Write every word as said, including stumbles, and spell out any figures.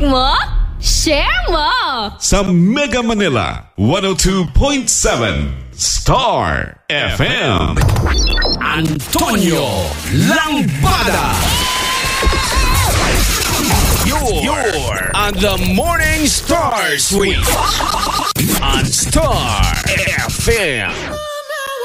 mo? Share mo! Sa Mega Manila, one oh two point seven Star F M. Antonio Lambada. You're, you're on the Morning Star Suite on Star F M.